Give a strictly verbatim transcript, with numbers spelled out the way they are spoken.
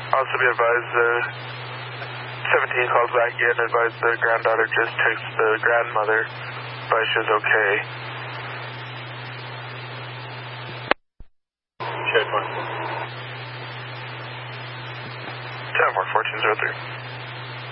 Also be advised, uh, seventeen calls back in, advised the granddaughter just texted the grandmother, but she was okay. Shared one. ten four fourteen zero three.